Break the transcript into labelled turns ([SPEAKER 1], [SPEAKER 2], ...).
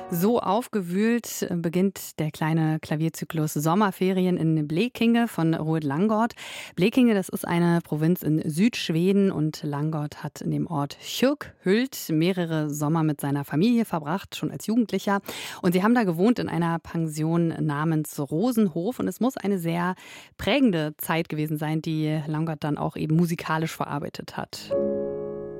[SPEAKER 1] So aufgewühlt beginnt der kleine Klavierzyklus Sommerferien in Blekinge von Roed Langgaard. Blekinge, das ist eine Provinz in Südschweden und Langgaard hat in dem Ort Kyrkhult mehrere Sommer mit seiner Familie verbracht, schon als Jugendlicher. Und sie haben da gewohnt in einer Pension namens Rosenhof und es muss eine sehr prägende Zeit gewesen sein, die Langgaard dann auch eben musikalisch verarbeitet hat.